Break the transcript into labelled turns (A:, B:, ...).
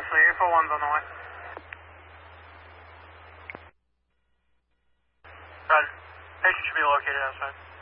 A: Wesley, 841's on the way. Roger. Patient should be located outside.